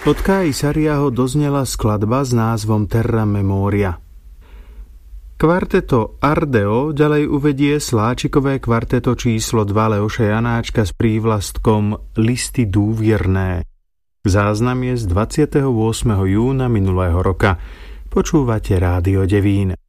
Od Kai Sariaho doznela skladba s názvom Terra Memoria. Kvarteto Ardeo ďalej uvedie sláčikové kvarteto číslo 2 Leoša Janáčka s prívlastkom Listy dúvierné. Záznam je z 28. júna minulého roka. Počúvate Rádio Devín.